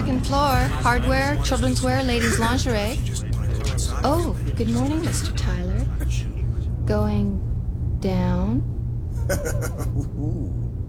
second floor. Hardware, children's wear, ladies' lingerie. Oh, good morning, Mr. Tyler. Going down?